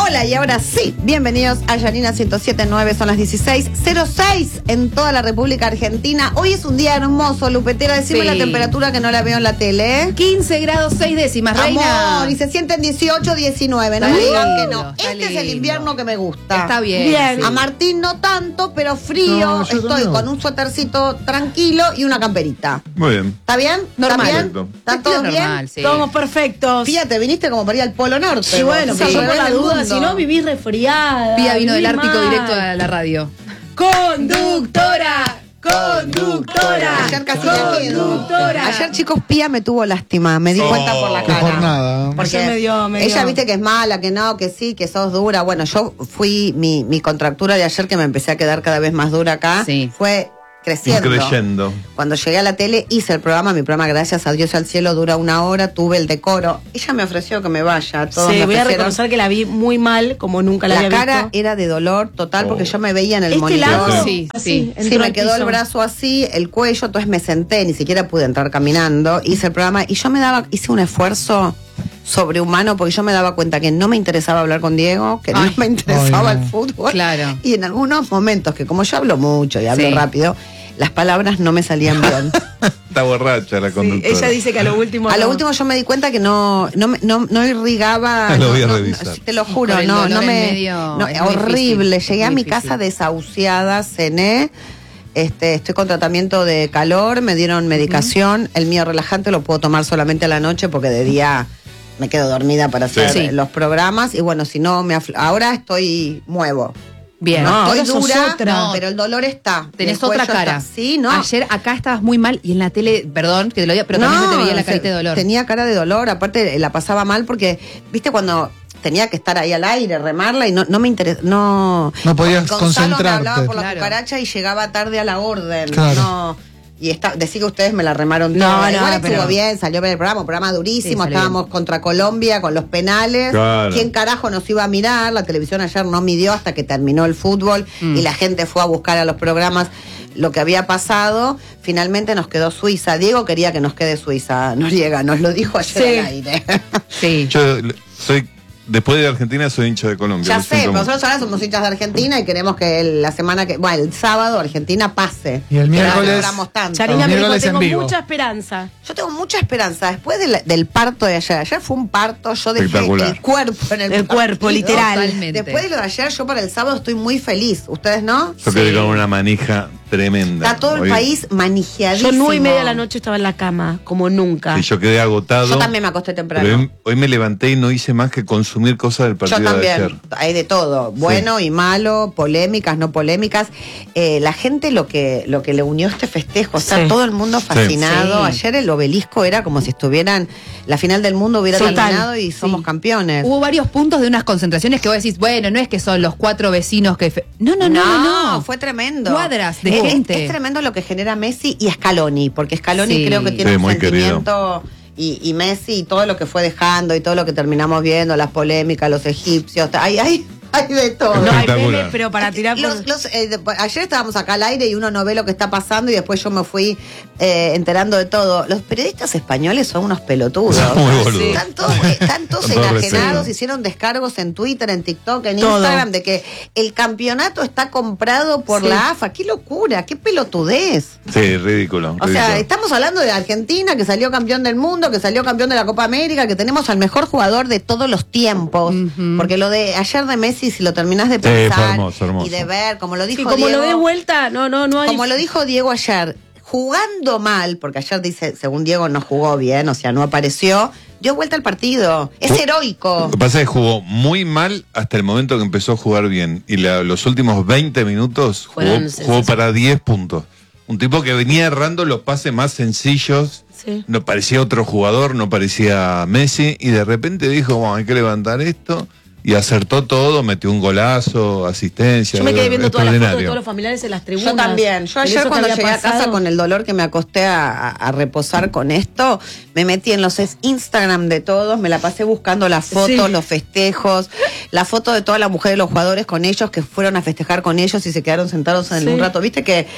Hola, y ahora sí, bienvenidos a Yanina 107.9, son las 16:06 en toda la República Argentina. Hoy es un día hermoso, Lupetera, decime la temperatura que no la veo en la tele. 15 grados 6 décimas, reina. Amor, y se sienten 18, 19, no me digan que no. Este es el invierno que me gusta. Está bien. A Martín no tanto, pero frío. No, yo estoy también. con un suétercito tranquilo y una camperita. Muy bien. ¿Está bien? Normal. ¿Está bien? ¿Está todo bien? Normal, sí. Somos perfectos. Fíjate, viniste como para ir al Polo Norte. Y bueno, vos. pasó Sí. por la Del duda, mundo. si no vivís resfriada. Pía vino del vivís Ártico mal. directo a la radio. Conductora. Ayer casi me quedo. Conductora. Ayer, chicos, Pía me tuvo lástima. Me di cuenta por la Qué cara. jornada. Porque Ayer me dio. ella viste que es mala, que no, que sí, que sos dura. Bueno, yo fui, mi contractura de ayer, que me empecé a quedar cada vez más dura acá, Sí. fue creciendo. Increyendo. Cuando llegué a la tele, hice el programa, mi programa, gracias a Dios y al cielo, dura 1 hora, tuve el decoro. Ella me ofreció que me vaya. Todos Sí, me voy a ofrecieron. reconocer que la vi muy mal, como nunca la La había cara visto. era de dolor total porque yo me veía en el Este monitor. lado, Sí, así, sí. entró Sí, me al quedó el piso. brazo así, el cuello, entonces me senté, ni siquiera pude entrar caminando, hice el programa y yo hice un esfuerzo sobrehumano porque yo me daba cuenta que no me interesaba hablar con Diego, que no Ay. me interesaba Ay, no. el fútbol. Claro. Y en algunos momentos, que como yo hablo mucho y hablo Sí. rápido, las palabras no me salían bien. Está borracha la Sí, conductora. ella dice que a lo último. A lo no. último yo me di cuenta que no irrigaba. Lo voy a no, revisar. te lo juro, Con el no dolor en me. medio No, es muy horrible. difícil, Llegué es a muy mi difícil. casa desahuciada, cené. Estoy con tratamiento de calor, me dieron medicación. El mío relajante lo puedo tomar solamente a la noche porque de día me quedo dormida para hacer Sí. los programas. Y bueno, si no, ahora muevo. Bien. No, Estoy ahora sos dura, otra. pero el dolor está. Tenés El cuello otra cara. está. Sí, ¿no? Ayer acá estabas muy mal y en la tele, perdón que te lo diga, pero también se te veía la carita de dolor. Tenía cara de dolor, aparte la pasaba mal porque, viste, cuando tenía que estar ahí al aire, remarla y no me interesa, no podías Gonzalo concentrarte. me hablaba por la Claro. cucaracha y llegaba tarde a la orden. Claro. No. Y decir que ustedes me la remaron No, toda. no, Igual estuvo pero- bien, salió bien el programa, un programa durísimo, Sí, salió estábamos contra Colombia con los penales. Claro. ¿Quién carajo nos iba a mirar? La televisión ayer no midió hasta que terminó el fútbol y la gente fue a buscar a los programas lo que había pasado. Finalmente nos quedó Suiza. Diego quería que nos quede Suiza. Noriega nos lo dijo ayer Sí. al aire. Sí. Yo soy, después de Argentina, soy hincha de Colombia. Ya lo sé, siento pero mucho. nosotros ahora somos hinchas de Argentina y queremos que el sábado Argentina pase. Y el Que no miércoles- celebramos tanto. Charina me dijo, Miércoles en tengo vivo. mucha esperanza. Yo tengo mucha esperanza. Después del parto de ayer. Ayer fue un parto. Yo dejé Espectacular. el cuerpo en el El cuerpo, partido. literal. Totalmente. Después de lo de ayer, yo para el sábado estoy muy feliz. ¿Ustedes no? Yo quedé con una manija tremenda. Está todo el Hoy- país manijeadísimo. Yo 9:30 de la noche estaba en la cama, como nunca. Sí, yo quedé agotado. Yo también me acosté temprano. Pero hoy me levanté y no hice más que consumir cosas del partido Yo de también, ayer. hay de todo, bueno y malo, polémicas, no polémicas. La gente lo que le unió este festejo, está Sí. todo el mundo fascinado. Sí. Ayer el obelisco era como si estuvieran, la final del mundo hubiera Total. terminado y somos Sí. campeones. Hubo varios puntos de unas concentraciones que vos decís, bueno, no es que son los 4 vecinos que... No. Fue tremendo. Cuadras de Es gente. Es tremendo lo que genera Messi y Scaloni, porque Scaloni Sí. creo que tiene Sí, un muy sentimiento y Messi y todo lo que fue dejando y todo lo que terminamos viendo, las polémicas, los egipcios, hay de todo. No hay Espectacular. memes, pero para tirar por... Ayer estábamos acá al aire y uno no ve lo que está pasando y después yo me fui enterando de todo. Los periodistas españoles son unos pelotudos. Son muy boludos. Están todos Con todo enajenados, respeto. hicieron descargos en Twitter, en TikTok, en Todo. Instagram de que el campeonato está comprado por Sí. la AFA. ¡Qué locura! ¡Qué pelotudez! Sí, ridículo. O sea, ridículo. estamos hablando de Argentina, que salió campeón del mundo, que salió campeón de la Copa América, que tenemos al mejor jugador de todos los tiempos. Porque lo de ayer de Messi, si lo terminás de fue pensar hermoso, hermoso. y de ver, como lo dijo Sí, como Diego, lo des vuelta, no hay... como lo dijo Diego ayer, jugando mal, porque ayer dice, según Diego, no jugó bien, o sea, no apareció, dio vuelta al partido. Es heroico. Lo que pasa es que jugó muy mal hasta el momento que empezó a jugar bien. Y los últimos 20 minutos Fueron jugó sensacionales. para 10 puntos. Un tipo que venía errando los pases más sencillos. Sí. No parecía otro jugador, no parecía Messi. Y de repente dijo, bueno, hay que levantar esto. Y acertó todo, metió un golazo, asistencia. Yo me quedé viendo todas las fotos de extraordinario. todos los familiares en las tribunas. Yo también. Yo En ayer eso que cuando había llegué a casa pasado. con el dolor que me acosté a reposar con esto, me metí en los Instagram de todos, me la pasé buscando las fotos, Sí. los festejos, la foto de toda la mujer de los jugadores con ellos que fueron a festejar con ellos y se quedaron sentados en Sí. un rato. ¿Viste que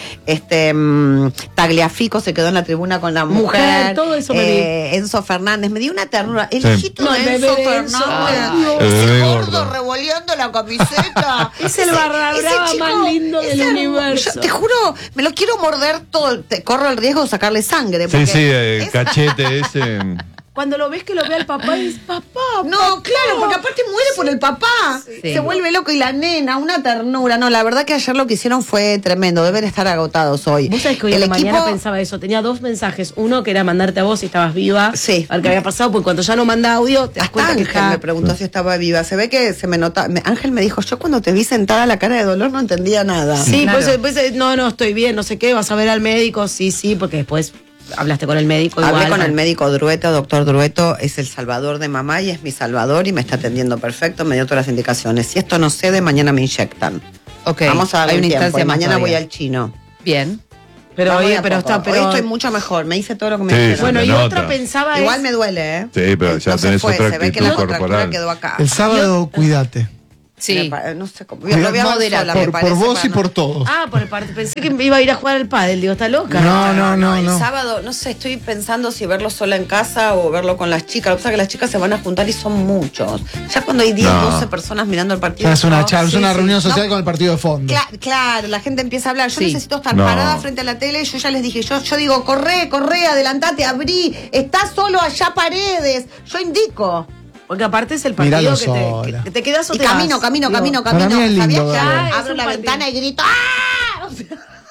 Tagliafico se quedó en la tribuna con la mujer? Mujer, todo eso me vi. Enzo Fernández, me dio una ternura. El Sí. hijito No, de el Enzo bebé de Enzo, Fernández, ay, Dios. El ese bebé gordo gordo. revoleando la camiseta. Es el barra brava chico, más lindo del ese- universo. yo te juro, me lo quiero morder todo. Corro el riesgo de sacarle sangre. Sí, porque sí, el es- cachete ese. Cuando lo ves que lo ve al papá y dices, papá. No, claro, porque aparte muere por el papá. Sí. Se vuelve loco y la nena, una ternura. No, la verdad que ayer lo que hicieron fue tremendo. Deben estar agotados hoy. Vos sabés que hoy a la mañana pensaba eso. Tenía 2 mensajes. Uno que era mandarte a vos si estabas viva. Sí. Al que había pasado, porque cuando ya no manda audio, te das Hasta cuenta que Ángel está. me preguntó si estaba viva. Se ve que se me nota. Ángel me dijo, yo cuando te vi sentada la cara de dolor no entendía nada. Sí, Claro. por eso después, no, estoy bien, no sé qué, vas a ver al médico, sí, porque después hablaste con el médico. Hablé igual, con ¿no? el médico Drueto, doctor Drueto, es el salvador de mamá y es mi salvador y me está atendiendo perfecto, me dio todas las indicaciones. Si esto no cede, mañana me inyectan. Ok, Vamos a darle hay una un tiempo, instancia y más mañana voy todavía. al chino. Bien. Pero Vamos hoy, de a pero poco. está, pero. Hoy estoy mucho mejor, me hice todo lo que me Sí, dijeron. Bueno, se y nota. otra pensaba Igual es. me duele, ¿eh? Sí, pero ya No se tenés fue, otra se ve que la actitud contractura corporal. quedó acá. El sábado, cuídate. Sí. No sé cómo. Lo voy a ver Moderado. sola, me Por parece, vos para y no- por todos. Ah, por el parte. Pensé que iba a ir a jugar al pádel, digo, está loca. No. El sábado, no sé, estoy pensando si verlo sola en casa o verlo con las chicas. Lo que pasa es que las chicas se van a juntar y son muchos. Ya cuando hay 10, No. 12 personas mirando el partido. Ya es una ¿no? charla, es Sí, una sí. reunión social No, con el partido de fondo. Claro, la gente empieza a hablar. Yo Sí. necesito estar No. parada frente a la tele. Yo ya les dije, yo digo, corre, adelantate, abrí. Está solo allá Paredes. Yo indico. Porque aparte es el Míralo partido sola. que te quedas o Y te camino, vas. camino. Para mí es ¿Sabías lindo, que Gabriel. Es abro un la partido. ventana y grito ¡ah! O sea,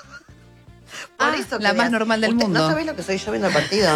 por eso la quería- más normal del Usted- mundo. ¿No sabés lo que soy yo viendo el partido?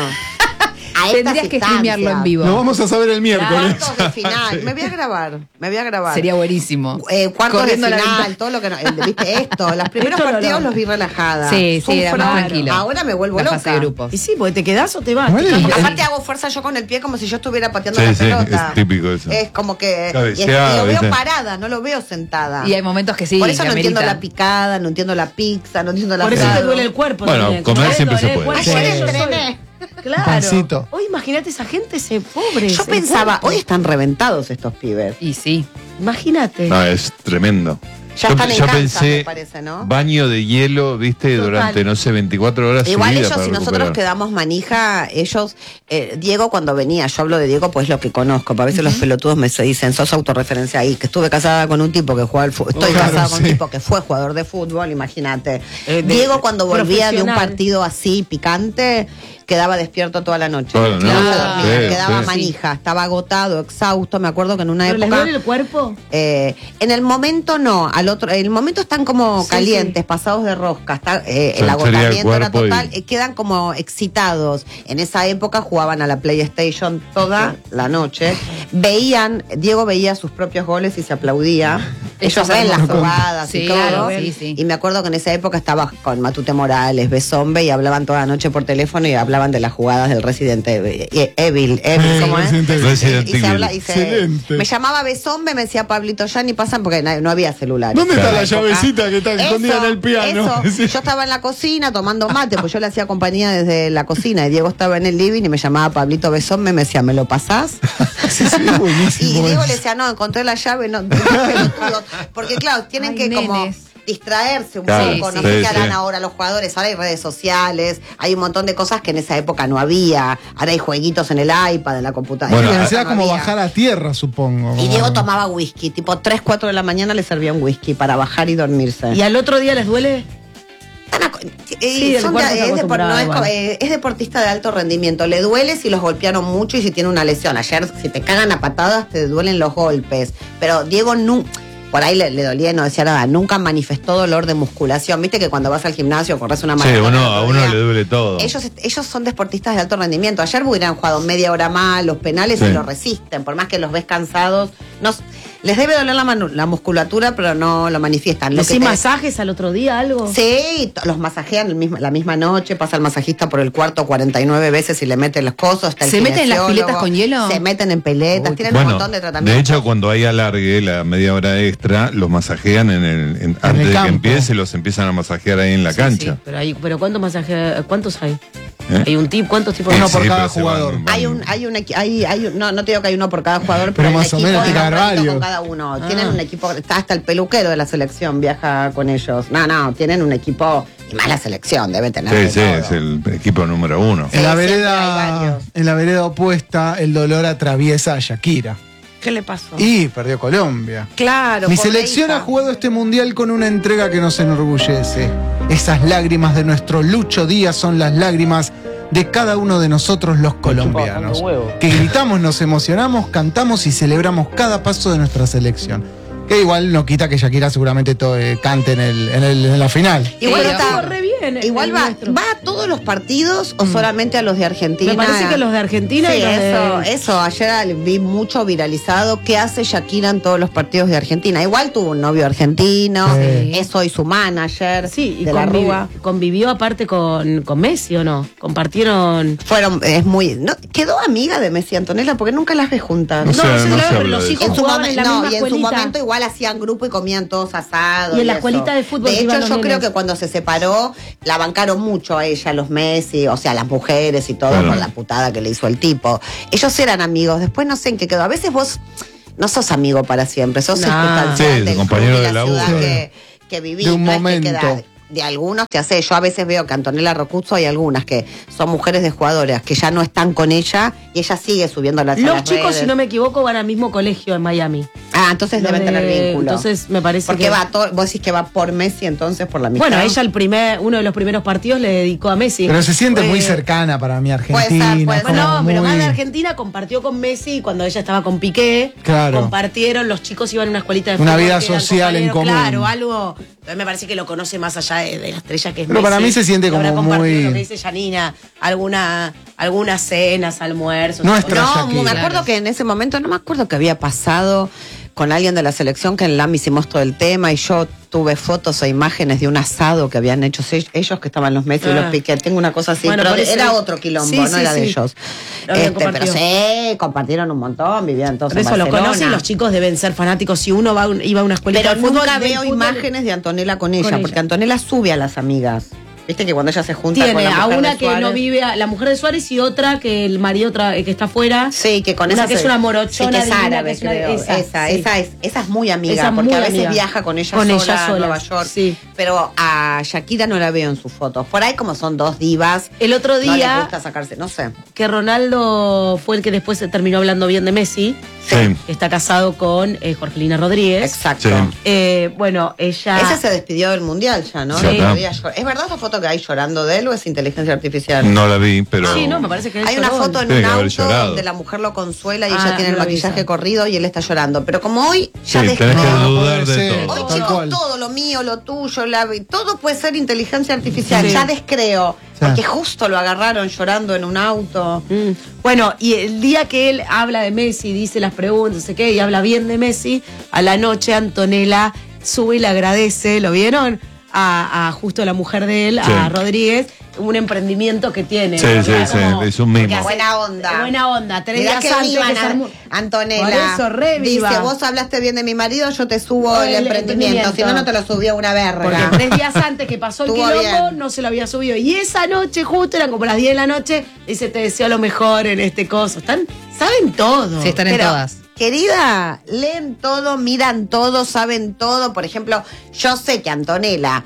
A estas Tendrías que instancias. streamearlo en vivo. Lo vamos a saber el miércoles. Cuartos de final. Me voy a grabar. Sería buenísimo. Cuartos de Corriendo a la final, ventana. todo lo que no. ¿Viste esto? Los primeros Esto no, partidos no. los vi relajada. Sí, era Sufro. más tranquilo. Ahora me vuelvo La loca. fase de grupos. Y sí, porque te quedás o te vas. Bueno, Te cambias. Aparte hago fuerza yo con el pie como si yo estuviera pateando Sí, la sí, pelota. es típico eso. Es como que Cabeceada, y lo veo ¿viste? parada, no lo veo sentada. Y hay momentos que sí, Por eso que no entiendo amerita. la picada, no entiendo la pizza, no entiendo la Por eso te asado. duele el cuerpo. Bueno, también. comer Como siempre te se duele el puede. cuerpo, Ayer yo soy- entrené. Claro. Pancito. Hoy imagínate esa gente se pobre. Yo se pensaba, cuerpo. hoy están reventados estos pibes. Y sí. Imagínate. No, es tremendo. Ya están en yo Kansas, pensé me parece, ¿no? baño de hielo, viste, Total. durante, no sé, 24 horas Igual seguidas ellos, para si nosotros recuperar. quedamos manija, ellos, Diego cuando venía, yo hablo de Diego pues lo que conozco, porque a veces los pelotudos me se dicen, sos autorreferencia ahí, que estuve casada con un tipo que juega al fútbol, estoy Claro, casada con un sí. tipo que fue jugador de fútbol, imagínate. De- Diego cuando volvía de un profesional. partido así picante, quedaba despierto toda la noche. Toda la No se noche, dormía, sí, quedaba sí. manija, estaba agotado, exhausto, me acuerdo que en una ¿Pero les época... duele el cuerpo? En el momento no, en el momento están como Sí, calientes, pasados de rosca, el Sería el agotamiento era cuerpo y- total, quedan como excitados. En esa época jugaban a la PlayStation toda la noche, Diego veía sus propios goles y se aplaudía. Eso Ellos es ven las hermoso. jugadas Sí, y todo. claro, sí, sí. Y me acuerdo que en esa época estaba con Matute Morales, Besombe, y hablaban toda la noche por teléfono y hablaban de las jugadas del Resident Evil. ¿Cómo es? Resident Evil. Resident Y se Evil. habla- y se- Excelente. me llamaba Besombe, me decía Pablito, ya ni pasan porque no había celular. ¿Dónde está la época. llavecita que está escondida en el piano? Eso. Yo estaba en la cocina tomando mate, pues yo le hacía compañía desde la cocina y Diego estaba en el living y me llamaba Pablito Besombe y me decía, ¿me lo pasás? Sí, sí, Y buenísimo. Diego le decía, no, encontré la llave, no, pelotudo. Porque claro, tienen Ay, que como nenes. distraerse un Claro, poco, no sí, sé sí, qué harán sí. ahora los jugadores, ahora hay redes sociales, hay un montón de cosas que en esa época no había, ahora hay jueguitos en el iPad, en la computadora. Bueno, En esa Era época como no había. bajar a tierra, supongo. Y como- Diego tomaba whisky, tipo 3, 4 de la mañana le servían whisky para bajar y dormirse. ¿Y al otro día les duele? Sí, el Son cuerpo de- está es, acostumbrado igual. es deportista de alto rendimiento. Le duele si los golpearon mucho y si tiene una lesión. Ayer, si te cagan a patadas, te duelen los golpes. Pero Diego por ahí le dolía y no decía nada. Nunca manifestó dolor de musculación. Viste que cuando vas al gimnasio corres una Sí, maratón. el a otro uno día. le duele todo. Ellos son deportistas de alto rendimiento. Ayer hubieran jugado media hora más, los penales Sí. y lo resisten. Por más que los ves cansados. Les debe doler la musculatura, pero no lo manifiestan. Lo ¿Les que te- masajes al otro día, algo? Sí, los masajean la misma noche, pasa el masajista por el cuarto 49 veces y le meten los cosos. Está el ¿Se meten en las kinesiólogo, piletas con hielo? Se meten en peletas, Uy, tienen un Bueno, montón de tratamientos. de hecho, cuando hay alargue, la media hora extra, los masajean antes de que campo. empiece, los empiezan a masajear ahí en la cancha. Pero ¿cuántos masajes? ¿Cuántos hay? ¿Eh? Hay un tip, ¿cuántos tipos? Uno Sí, por cada pero se jugador. No te digo que hay uno por cada jugador, Pero pero, más o hay un menos equipo tiene que haber completito con varios. cada uno. Tienen un equipo, está hasta el peluquero de la selección, viaja con ellos. No, tienen un equipo, y más la selección, debe tener de Sí, sí, todo. es el equipo número 1. Sí, En la siempre hay vereda, varios. en la vereda opuesta, el dolor atraviesa a Shakira. ¿Qué le pasó? Y perdió Colombia. Claro. Mi por selección hija. ha jugado este mundial con una entrega que nos enorgullece. Esas lágrimas de nuestro Lucho Díaz son las lágrimas de cada uno de nosotros los colombianos. Que gritamos, nos emocionamos, cantamos y celebramos cada paso de nuestra selección. Que igual no quita que Shakira seguramente cante en la final. Igual Sí, está re bien. Igual va a todos los partidos o solamente a los de Argentina. Me parece que los de Argentina Sí, y los de... eso. Ayer vi mucho viralizado. ¿Qué hace Shakira en todos los partidos de Argentina? Igual tuvo un novio argentino. Sí. Es hoy su manager. Sí, y de la Rúa. convivió aparte con Messi, ¿o no? Compartieron... Quedó amiga de Messi y Antonella porque nunca las ve juntas. No sé, no no se pero habla los de hijos eso. jugaban en la misma y en su escuelita. momento igual hacían grupo y comían todos asados. Y en la eso. escuelita de fútbol De que iban hecho, los yo nenes. creo que cuando se separó, la bancaron mucho a ella, los Messi, o sea, las mujeres y todo, Claro. por la putada que le hizo el tipo. Ellos eran amigos, después no sé en qué quedó. A veces vos no sos amigo para siempre, sos No. circunstancial Sí, del compañero club y de la U. ciudad Sí. que vivís. De un no es que momento. queda- de algunos te hace, yo a veces veo que Antonella Rocuzzo hay algunas que son mujeres de jugadoras que ya no están con ella y ella sigue subiendo las Los chicos, redes. si no me equivoco, van al mismo colegio en Miami. Ah, entonces Los deben tener vínculo. Entonces me parece Porque que... vos decís que va por Messi, entonces por la amistad. Bueno, ella uno de los primeros partidos le dedicó a Messi. Pero se siente muy Eh, cercana para mí puede Argentina. ser, puede como ser. Bueno, pero muy- más de Argentina compartió con Messi cuando ella estaba con Piqué. Claro. Compartieron, los chicos iban a una escuelita de Una fútbol vida que eran social en compañeros, común. Claro, algo. A mí me parece que lo conoce más allá de la estrella que es Pero Messi. para mí se siente Y habrá como compartido muy- lo que dice Janina, algunas cenas, almuerzos. Nuestra No, Shakira. me acuerdo que en ese momento, no me acuerdo qué había pasado con alguien de la selección, que en LAM hicimos todo el tema y yo tuve fotos e imágenes de un asado que habían hecho ellos que estaban los Messi y los Piqué. Tengo una cosa así, Bueno, pero por eso- era otro quilombo, Sí, no sí, era de sí. ellos. Lo habían Pero compartido. sí, compartieron un montón, vivían todos Por en eso lo Barcelona. conoce y los chicos deben ser fanáticos. Si uno iba a una escuelita Pero de fútbol, nunca del veo fútbol, imágenes de Antonella con ella, ella. porque Antonella sube a las amigas. Viste que cuando ella se junta con Tiene la a mujer una de que Suárez, no vive, la mujer de Suárez y otra que el marido que está afuera. Sí, que con Una esa que es una morochona sí, que es divina, árabe, que es una- creo. esa, sí. Esa es muy amiga, Esa porque muy a veces amiga. viaja con ella Con sola ella a sola, Nueva York. sí. Pero a Shakira no la veo en sus fotos. Por ahí como son dos divas. El otro no les día gusta sacarse, no sé. que Ronaldo fue el que después se terminó hablando bien de Messi, Sí. que está casado con Jorgelina Rodríguez. Exacto. Sí. Bueno, ella... Ese se despidió del mundial ya, ¿no? Sí. El otro día ¿Es verdad esa foto que hay llorando de él o es inteligencia artificial? No la vi, pero. Sí, no, me parece que él Hay una lloró. foto en Tiene un que haber auto llorado. donde la mujer lo consuela y Ah, ella tiene el no lo vi maquillaje esa. corrido y él está llorando. Pero como hoy Sí, ya tenés que descrió. No, dudar puede de ser. todo. Hoy, Tal chicos, cual. todo lo mío, lo tuyo, todo puede ser inteligencia artificial. Sí. Ya descreo. Sí. Porque justo lo agarraron llorando en un auto. Bueno, y el día que él habla de Messi, dice las preguntas, no sé qué, y habla bien de Messi, a la noche Antonella sube y le agradece, ¿lo vieron? A justo la mujer de él, Sí. a Rodríguez, un emprendimiento que tiene. Sí, ¿no? sí, Era sí, como- es un mimo. porque hace- Buena onda. Buena onda, 3 Mirá días que antes viva, que se armó- Antonella. Por eso, re viva. Dice, vos hablaste bien de mi marido, yo te subo el El emprendimiento. Si no, no te lo subió una verga. Porque 3 días antes que pasó el Estuvo quilombo, bien. no se lo había subido. Y esa noche, justo eran como las 10 de la noche, dice, te deseo lo mejor en este coso. Saben todo. Sí, están en Pero, todas. Querida, leen todo, miran todo, saben todo. Por ejemplo, yo sé que Antonella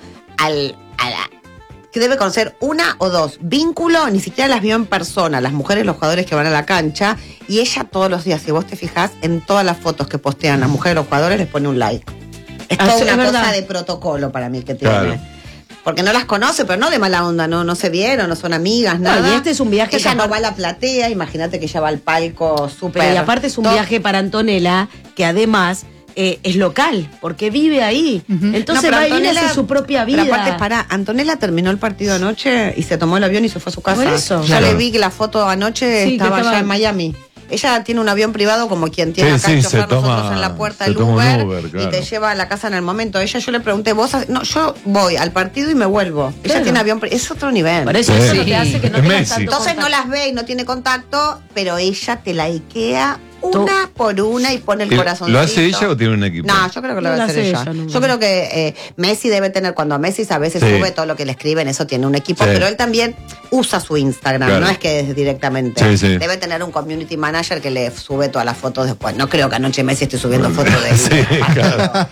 que debe conocer una o dos vínculos, ni siquiera las vio en persona, las mujeres, los jugadores que van a la cancha, y ella todos los días, si vos te fijás, en todas las fotos que postean las mujeres, los jugadores, les pone un like. Es Ah, toda sí, una es cosa verdad. de protocolo para mí que tiene. Claro. Porque no las conoce, pero no de mala onda, no se vieron, no son amigas, No, nada. y este es un viaje Ella que no aparte- va a la platea, imagínate que ella va al palco súper. Pero y aparte es un top. viaje para Antonella, que además es local, porque vive ahí. Entonces No, pero va y viene Antonella- hace su propia vida. Pero aparte, Antonella terminó el partido anoche y se tomó el avión y se fue a su casa. Por eso. Yo Claro. le vi que la foto anoche Sí, que estaba estaba- allá en Miami. Ella tiene un avión privado como quien tiene Sí, acá sí, el se chofer, nosotros toma- en la puerta se del toma un Uber, Uber, y claro. te lleva a la casa en el momento. Ella yo le pregunté, no, yo voy al partido y me vuelvo. Ella Claro. tiene avión es otro nivel. Por eso Sí. eso es lo que hace que no Es tengas Messi. tanto Entonces no contacto. las ve y no tiene contacto, pero ella te la ikea una por una y pone el corazón. ¿Lo hace ella o tiene un equipo? No, yo creo que lo No va a lo hacer hace ella. ella, no. Yo creo que Messi debe tener, cuando a Messi a veces Sí. sube todo lo que le escriben, eso tiene un equipo, Sí. pero él también usa su Instagram, Claro. no es que es directamente. Sí, sí. Debe tener un community manager que le sube todas las fotos después. No creo que anoche Messi esté subiendo fotos de Sí, claro.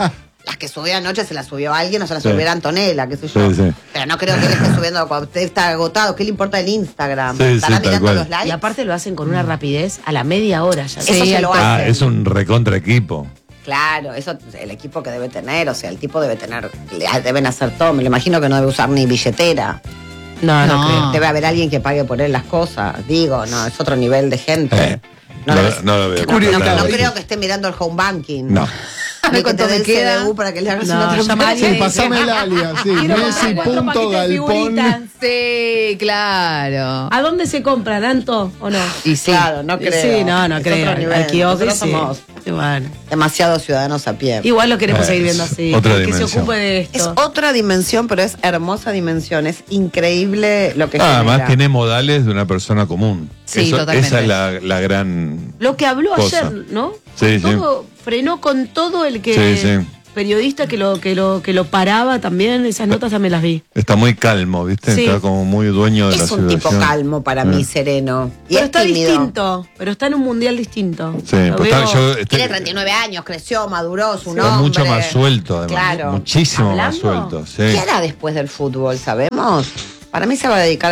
Las que subió anoche se las subió alguien o se las subió Antonella, qué sé yo. Sí, sí. Pero no creo que él esté subiendo cuando usted está agotado. ¿Qué le importa el Instagram? Sí, sí, ¿Estará tal mirando cual. los likes? Y aparte lo hacen con una rapidez a la media hora ya. Eso se lo hace. Es un recontra equipo. Claro, eso el equipo que debe tener, o sea, el tipo debe tener, deben hacer todo. Me lo imagino que no debe usar ni billetera. No creo. Debe haber alguien que pague por él las cosas. Digo, no, es otro nivel de gente. No lo veo. No creo que esté mirando el home banking. No. Ni que ¿Cuánto te dé me el queda? CBU para que le hagas No, una llama a transferencia. alguien. Sí, pasame el alias, sí. Quiero Messi, comprar 4 punto, paquetes de galpón. figuritas. Sí, claro. ¿A dónde se compran, Anto? ¿O no? Y sí. Claro, no creo. Sí, no Es creo. otro nivel. Al kiosco, Nosotros sí. somos Y bueno. demasiados ciudadanos a pie. Igual lo queremos Es seguir viendo así. otra Que se dimensión. ocupe de Es esto. otra dimensión, pero es hermosa dimensión. Es increíble lo que Además genera. tiene modales de una persona común. Sí, totalmente. Esa es la gran... Lo que habló cosa. ayer, ¿no? Sí, Todo, frenó con todo el que... Sí, sí. Periodista que lo paraba también, esas notas también las vi. Está muy calmo, ¿viste? Sí. Está como muy dueño de la Es un situación. tipo calmo para mí, sereno. Y Pero es está tímido. distinto, pero está en un mundial distinto. Sí, Lo pues veo- Tiene 39 años, creció, maduró, su está nombre. mucho más suelto, además. Claro. Muchísimo más ¿Hablando? suelto, sí. ¿Qué hará después del fútbol, sabemos? Para mí se va a dedicar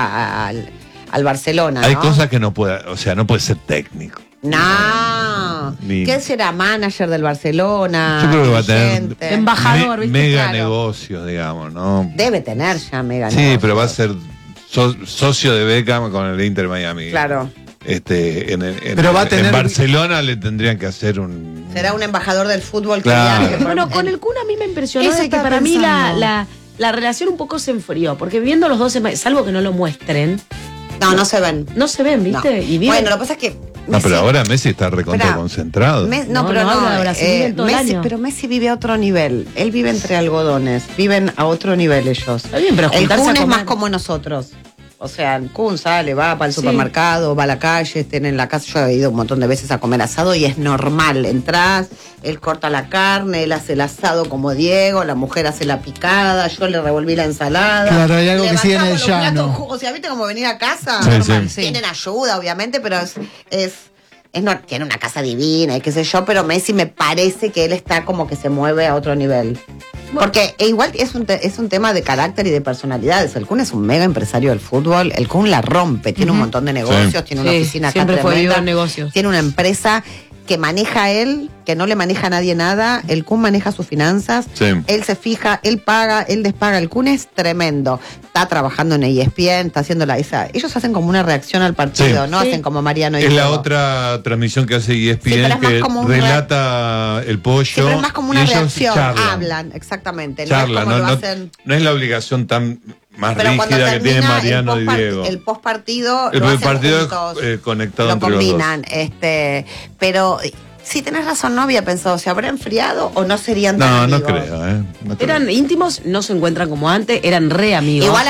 al Barcelona, ¿no? Hay cosas que no puede, o sea, no puede ser técnico. No. Ni- ¿Qué será? Manager del Barcelona. Yo creo que va a tener dirigente. Embajador, ¿viste? mega Claro. negocios, digamos, ¿no? Debe tener ya mega Sí, negocio. pero va a ser socio de Beckham con el Inter Miami. Claro. Pero va a tener- en Barcelona le tendrían que hacer un... Será un embajador del fútbol que Claro. viaje. Bueno, con el Kun a mí me impresionó Eso de que estaba para mí pensando. la relación un poco se enfrió, porque viendo los dos, salvo que no lo muestren, No se ven. no se ven, ¿viste? No. Y viven- Bueno, lo que pasa es que. No, pero ahora Messi está recontra Espera. concentrado. No, No, pero no, no. habla de Brasil, viven todo el Messi, año. pero Messi vive a otro nivel. Él vive entre algodones. Viven a otro nivel ellos. Está bien, pero el juntarse Kun a es comer. más como nosotros. O sea, el Kun sale, va para el Sí. supermercado, va a la calle, tiene en la casa. Yo he ido un montón de veces a comer asado y es normal. Entrás, él corta la carne, él hace el asado como Diego, la mujer hace la picada, yo le revolví la ensalada. Claro, hay algo que sigue en el Levantamos los llano. platos, o sea, ¿viste cómo venir a casa? Sí, Normal. sí. Tienen ayuda, obviamente, pero tiene una casa divina y qué sé yo, pero Messi me parece que él está como que se mueve a otro nivel. Porque igual es un tema de carácter y de personalidades. El Kun es un mega empresario del fútbol. El Kun la rompe, tiene un montón de negocios, tiene una Sí, oficina acá siempre fue tremenda, vivo en negocios. tiene una empresa que maneja él, que no le maneja a nadie nada. El Kun maneja sus finanzas, Sí. él se fija, él paga, él despaga. El Kun es tremendo. Está trabajando en ESPN, está haciendo ellos hacen como una reacción al partido, Sí. no Sí. hacen como Mariano y Es la Diego. otra transmisión que hace Sí, ESPN pero es más que como un relata el pollo. Sí, pero es más como y una ellos reacción. charlan. Hablan, exactamente. Charlan, no es como no, lo hacen. no es la obligación tan más Pero cuando rígida que tiene termina Mariano y Diego. el post partido El lo hacen partido es, juntos, conectado lo entre los dos. combinan. Pero sí, tenés razón, no había pensado, ¿se habrá enfriado o no serían tan No, no amigos? creo, no creo. Eran íntimos, no se encuentran como antes, eran re amigos. Igual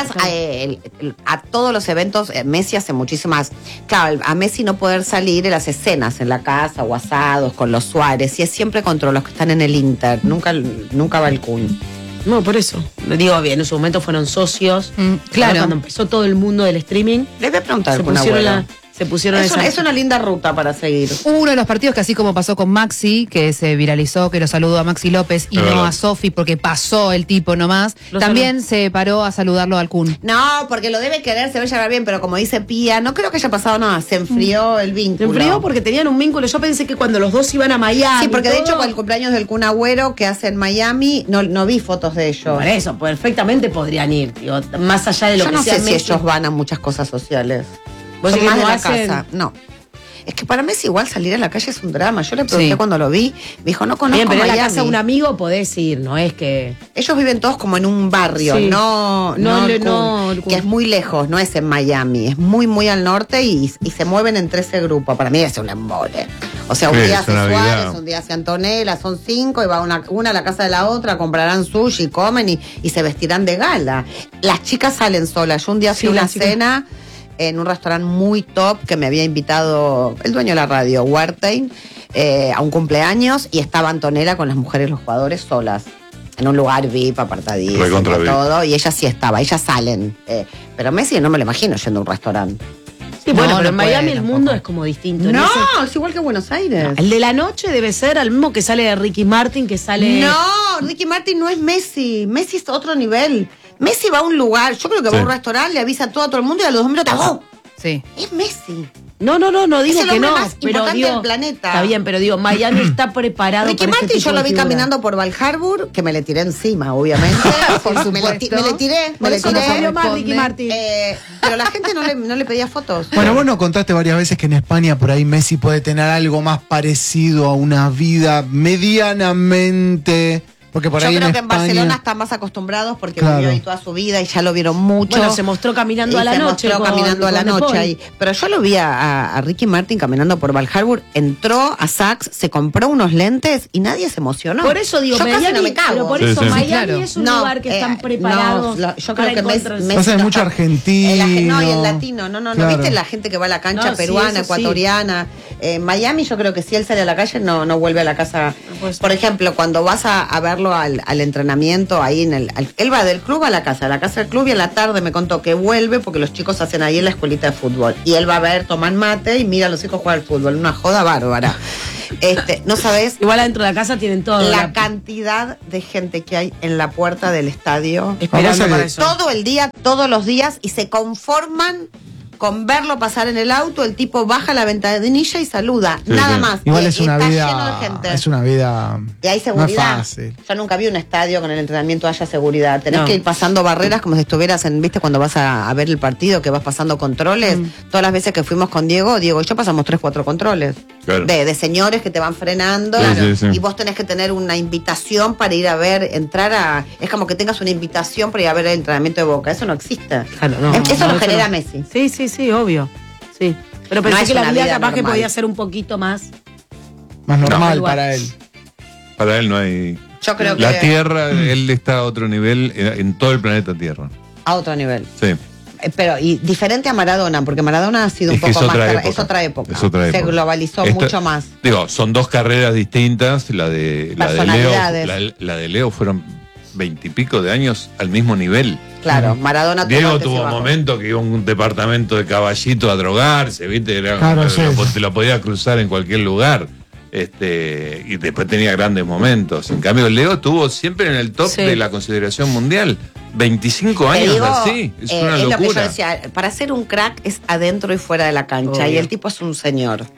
a todos los eventos, Messi hace muchísimas. Claro, a Messi no poder salir, él hace cenas en la casa o asados con los Suárez y es siempre contra los que están en el Inter. Nunca va el Kun. No, por eso. Digo, bien, en su momento fueron socios. claro. Ahora, cuando empezó todo el mundo del streaming, Le voy a preguntar se al Kun pusieron, Agüero. se pusieron Es esa. una linda ruta para seguir. Uno de los partidos que así como pasó con Maxi, que se viralizó, que lo saludó a Maxi López y Es no verdad. a Sofi porque pasó el tipo nomás, Lo también se paró a saludarlo al Kun. No, porque lo debe querer, se va a llevar bien, pero como dice Pía, no creo que haya pasado nada, se enfrió el Se vínculo. enfrió porque tenían un vínculo. Yo pensé que cuando los dos iban a Miami. Sí, porque de todo- hecho con el cumpleaños del Kun Agüero que hace en Miami, no vi fotos de ellos. Por eso, perfectamente podrían ir, digo, más allá de lo Yo que no sea sé si Messi. ellos van a muchas cosas sociales. ¿Vos Son decís más que de no la hacen? casa. No. Es que para Messi igual salir a la calle es un drama. Yo le pregunté Sí. cuando lo vi, me dijo, no conozco Bien, pero en la Miami. casa de un amigo podés ir, no es que. Ellos viven todos como en un barrio, Sí. no No, el Kun, no, el Kun. que es muy lejos, no es en Miami, es muy, muy al norte y se mueven entre ese grupo. Para mí es un embole. O sea, un Sí, día es hace una Suárez, vida. un día hace Antonella, son 5 y va una a la casa de la otra, comprarán sushi, comen y se vestirán de gala. Las chicas salen solas. Yo un día fui Sí, a una las chicas. cena en un restaurante muy top que me había invitado el dueño de la radio, Wertheim, a un cumpleaños y estaba Antonella con las mujeres y los jugadores solas. En un lugar VIP, apartadísimo, Recontra VIP. todo. Y ellas sí estaban, ellas salen. Pero Messi no me lo imagino yendo a un restaurante. Sí, bueno, No, pero no en Miami puede el mundo es como distinto. No, En es igual que Buenos Aires. el de la noche debe ser al mismo que sale de Ricky Martin, que sale... No, Ricky Martin no es Messi. Messi es otro nivel. Messi va a un lugar, yo creo que va a un restaurante, le avisa a todo el mundo y a los 2 minutos ¡oh! Sí. Es Messi. No digo el que hombre no. más pero importante digo, del planeta. Está bien, pero digo, Miami está preparado Ricky para este Martin tipo yo lo de vi figura. caminando por Val Harbor, que me le tiré encima, obviamente. Por me supuesto. le tiré. Por eso no salió más Responde. Ricky Martin. Pero la gente no le pedía fotos. Bueno, vos nos contaste varias veces que en España por ahí Messi puede tener algo más parecido a una vida medianamente... Porque por yo ahí creo en que en España... Barcelona están más acostumbrados porque Claro. vivió ahí toda su vida y ya lo vieron mucho. Bueno, se mostró caminando Y a la se noche. mostró caminando a la con De noche Paul. ahí. Pero yo lo vi a Ricky Martin caminando por Val Harbor, entró a Saks, se compró unos lentes y nadie se emocionó. Por eso digo, yo casi Miami, no me cago. pero por Sí, eso sí. Miami Claro. es un lugar que están preparados. yo para creo que encontrarse. Pasa que no mucho está- argentino. No, y el latino, no, Claro. ¿viste la gente que va a la cancha No, sí, peruana, eso sí. ecuatoriana? Miami, yo creo que si él sale a la calle, no vuelve a la casa. puede ser. Por ejemplo, cuando vas a verlo al entrenamiento, ahí él va del club a la casa del club, y en la tarde me contó que vuelve porque los chicos hacen ahí en la escuelita de fútbol. Y él va a ver, toman mate y mira a los hijos jugar al fútbol. Una joda bárbara. No sabes Igual adentro de la casa tienen todo. la cantidad de gente que hay en la puerta del estadio. Esperando Pasa para que- eso. Todo el día, todos los días, y se conforman con verlo pasar en el auto. El tipo baja la ventanilla y saluda, Sí, nada sí. más. Igual Y es una está vida... lleno de gente. Es una vida... Y hay No seguridad. es fácil. Yo nunca vi un estadio con el entrenamiento haya seguridad. Tenés No. que ir pasando barreras como si estuvieras ¿viste? Cuando vas a ver el partido, que vas pasando controles. Todas las veces que fuimos con Diego y yo pasamos 3-4 controles. Claro. De señores que te van frenando. Sí, sí, sí. Y vos tenés que tener una invitación para ir a ver, es como que tengas una invitación para ir a ver el entrenamiento de Boca. Eso no existe. Claro, no, Eso no, lo genera no. Messi. Sí, obvio. Sí. Pero No pensé es que la una vida vida capaz que normal. podía ser un poquito más. Más normal No. para él. Para él no hay... Yo creo que La Tierra, él está a otro nivel en todo el planeta Tierra. a otro nivel. Sí. Pero y diferente a Maradona, porque Maradona ha sido un Es que poco es más otra tarde. época. Es otra época. Es otra Se época. globalizó Esta- mucho más. Digo, son dos carreras distintas. La de Leo, Personalidades. la de Leo fueron 20 y pico de años al mismo nivel. Claro, Maradona tuvo Diego antes y tuvo un bajos. momento que iba a un departamento de Caballito a drogarse, ¿viste? Claro, sí. Te lo podía cruzar en cualquier lugar. Y después tenía grandes momentos. En cambio, Leo tuvo siempre en el top Sí. de la consideración mundial. 25 Te años digo, así. Es una es lo que yo locura. decía, para ser un crack es adentro y fuera de la cancha. Obvio. Y el tipo es un señor.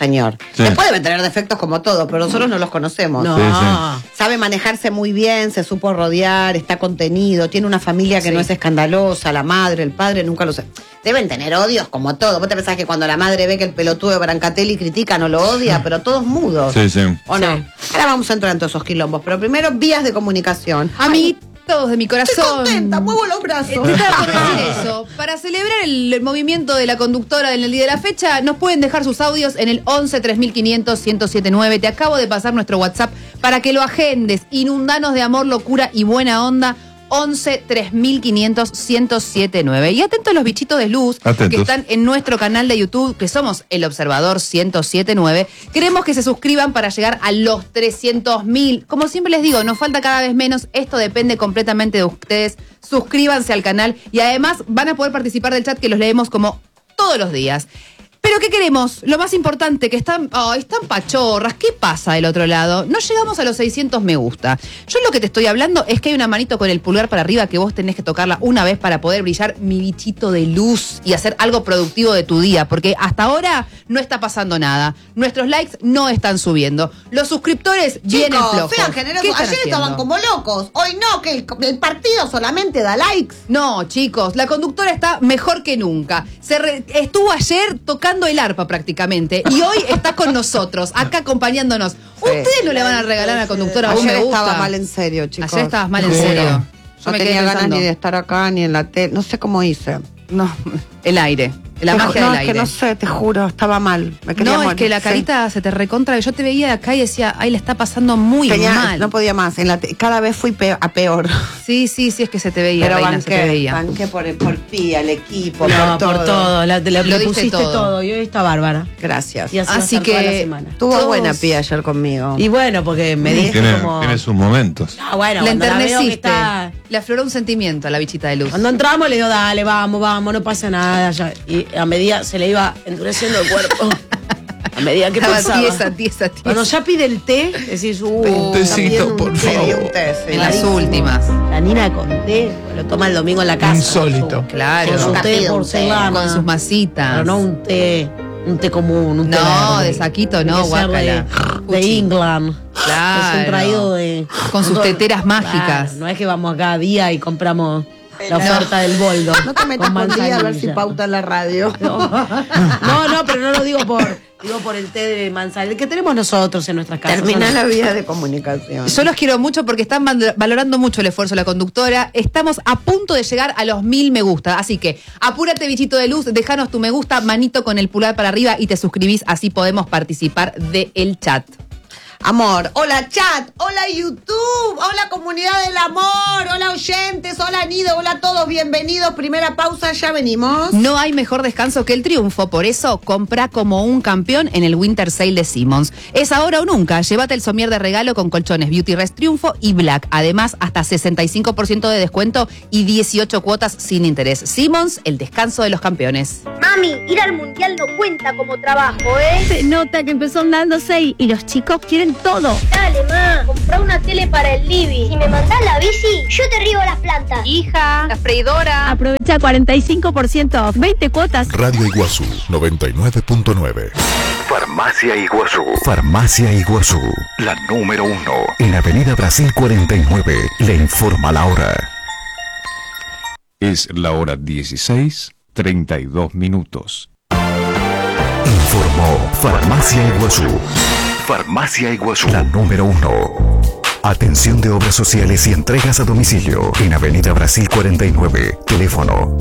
Sí. Después debe tener defectos como todo, pero nosotros no los conocemos. No. Sí, Sabe manejarse muy bien, se supo rodear, está contenido, tiene una familia que Sí. no es escandalosa, la madre, el padre, nunca lo sé. Deben tener odios como todo. Vos te pensás que cuando la madre ve que el pelotudo de Brancatelli critica, no lo odia, pero todos mudos. Sí, sí. ¿O no? Sí. Ahora vamos a entrar en todos esos quilombos, pero primero vías de comunicación. Amiguitos de mi Estoy corazón. contenta, muevo los brazos. Te estaba por decir eso. Para celebrar el movimiento de la conductora en el día de la fecha, nos pueden dejar sus audios en el 11 3500 1079. Te acabo de pasar nuestro WhatsApp para que lo agendes. Inundanos de amor, locura y buena onda. 11 3500 1079. Y atentos a los bichitos de luz Atentos. que están en nuestro canal de YouTube, que somos El Observador 1079. Queremos que se suscriban para llegar a los 300.000. Como siempre les digo, nos falta cada vez menos. Esto depende completamente de ustedes. Suscríbanse al canal y además van a poder participar del chat, que los leemos como todos los días. Pero ¿qué queremos? Lo más importante, que están pachorras. ¿Qué pasa del otro lado? No llegamos a los 600 me gusta. Yo lo que te estoy hablando es que hay una manito con el pulgar para arriba que vos tenés que tocarla una vez para poder brillar, mi bichito de luz, y hacer algo productivo de tu día. Porque hasta ahora no está pasando nada. Nuestros likes no están subiendo. Los suscriptores vienen flojos. sean ¿Qué generosos. están Ayer estaban haciendo? como locos. Hoy no, que el partido solamente da likes. No, chicos, la conductora está mejor que nunca. Estuvo ayer tocando el arpa prácticamente y hoy está con nosotros, acá acompañándonos. ¿Ustedes no le van a regalar a la conductora un Ayer me gusta? estaba mal en serio, chicos. Ayer estabas mal en Sí. serio. Yo No me quedé tenía ganas pensando, ni de estar acá, ni en la tele. No sé cómo hice. No, el aire, la Te magia ju- no, del es aire. que no sé, te juro, estaba mal. Me quería No, es morir, que la sí. carita se te recontra. Yo te veía de acá y decía, ay, le está pasando muy mal. No podía más. Cada vez fui a peor. Sí, es que se te veía, Pero reina, se te veía. banqué por Pía, el equipo, No, por todo. Lo Le diste pusiste todo. todo. Y hoy está bárbara. Gracias. Y así, Así va a estar toda la que- semana. Estuvo todos- buena Pía ayer conmigo. Y bueno, porque me diste Tiene, como... tiene sus momentos. Ah, bueno, La cuando la veo que enterneciste. está Le afloró un sentimiento a la bichita de luz. Cuando entramos le digo, dale, vamos, no pasa nada. Ya. Y a medida se le iba endureciendo el cuerpo. A medida que Estaba pasaba. tiesa. Cuando ya pide el té, decís, Un tecito, por favor. En las últimas. La Nina con té, lo toma el domingo en la casa. Insólito. Claro. Con su Nunca té pide un porcelana. Con sus masitas. Pero no un té común, un té No, verde. de saquito no, Tiene que ser guácala. de England. Claro. Es un traído de... Con sus teteras mágicas. Claro, no es que vamos cada día y compramos la oferta del boldo. No te metas con Día a ver si manzanilla. pauta la radio. No, pero no lo digo por el té de manzanilla, el que tenemos nosotros en nuestras casas. Termina la vía de comunicación. Yo los quiero mucho porque están valorando mucho el esfuerzo de la conductora. Estamos a punto de llegar a los 1000 me gusta. Así que apúrate, bichito de luz, déjanos tu me gusta, manito con el pulgar para arriba y te suscribís. Así podemos participar del chat. Amor, hola chat, hola YouTube, hola comunidad del amor, hola oyentes, hola Nido, hola a todos, bienvenidos. Primera pausa, ya venimos. No hay mejor descanso que el triunfo, por eso compra como un campeón en el Winter Sale de Simmons. Es ahora o nunca, llévate el somier de regalo con colchones Beauty Rest Triunfo y Black. Además, hasta 65% de descuento y 18 cuotas sin interés. Simmons, el descanso de los campeones. Mami, ir al mundial no cuenta como trabajo, ¿eh? Se nota que empezó andando 6 y los chicos quieren todo. Dale, ma, comprá una tele para el living. Si me mandás la bici, yo te riego las plantas. Hija, la freidora. Aprovecha 45% off, 20 cuotas. Radio Iguazú 99.9. Farmacia Iguazú. Farmacia Iguazú. La número 1. En Avenida Brasil 49. Le informa la hora. Es la hora 16:32. Informó Farmacia Iguazú. Farmacia Iguazú. La número 1. Atención de obras sociales y entregas a domicilio. En Avenida Brasil 49. Teléfono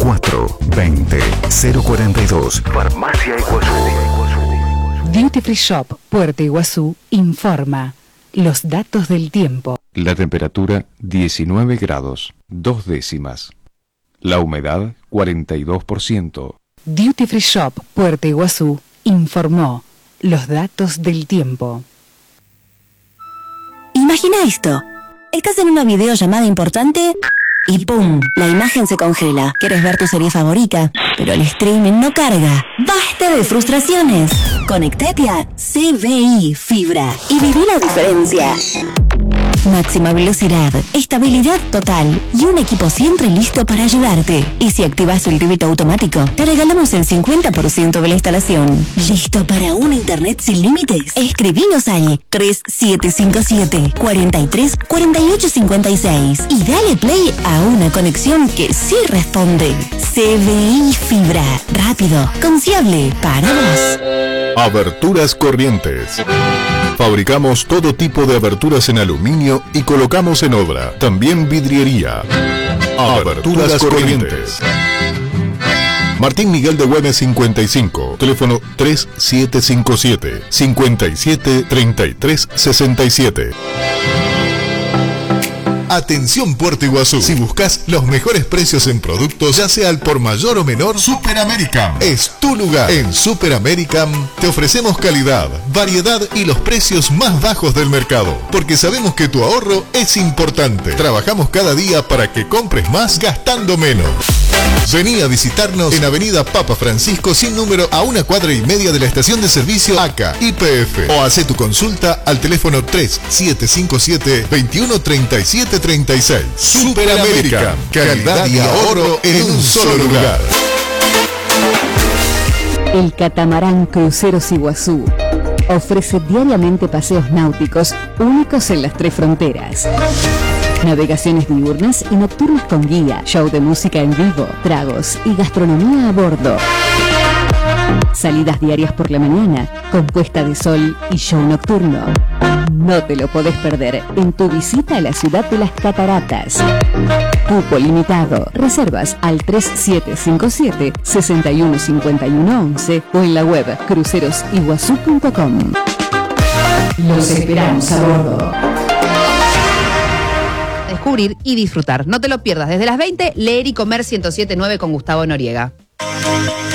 420-042. Farmacia Iguazú. Duty Free Shop Puerto Iguazú informa los datos del tiempo. La temperatura 19 grados, 2 décimas. La humedad 42%. Duty Free Shop Puerto Iguazú informó los datos del tiempo. Imagina esto. Estás en una videollamada importante y ¡pum! La imagen se congela. ¿Quieres ver tu serie favorita? Pero el streaming no carga. ¡Basta de frustraciones! Conectate a CBI Fibra y viví la diferencia. Máxima velocidad, estabilidad total y un equipo siempre listo para ayudarte. Y si activas el débito automático, te regalamos el 50% de la instalación. ¿Listo para un internet sin límites? Escribinos al 3757-434856 y dale play a una conexión que sí responde. CBI Fibra, rápido, confiable, para vos. Aberturas Corrientes. Fabricamos todo tipo de aberturas en aluminio y colocamos en obra. También vidriería. Aberturas Corrientes. Martín Miguel de Güemes 55. Teléfono 3757-573367. Atención Puerto Iguazú. Si buscas los mejores precios en productos, ya sea al por mayor o menor, Super American es tu lugar. En Super American te ofrecemos calidad, variedad y los precios más bajos del mercado. Porque sabemos que tu ahorro es importante. Trabajamos cada día para que compres más gastando menos. Vení a visitarnos en Avenida Papa Francisco sin número a 1,5 cuadras de la estación de servicio ACA YPF. O hace tu consulta al teléfono 3757-213736. Super American, calidad y ahorro en un solo lugar. El catamarán Cruceros Iguazú ofrece diariamente paseos náuticos únicos en las 3 fronteras. Navegaciones diurnas y nocturnas con guía, show de música en vivo, tragos y gastronomía a bordo. Salidas diarias por la mañana, con puesta de sol y show nocturno. No te lo podés perder en tu visita a la ciudad de las cataratas. Cupo limitado. Reservas al 3757-615111 o en la web crucerosiguazú.com. Los esperamos a bordo. Descubrir y disfrutar. No te lo pierdas. Desde las 20, leer y comer 107.9 con Gustavo Noriega.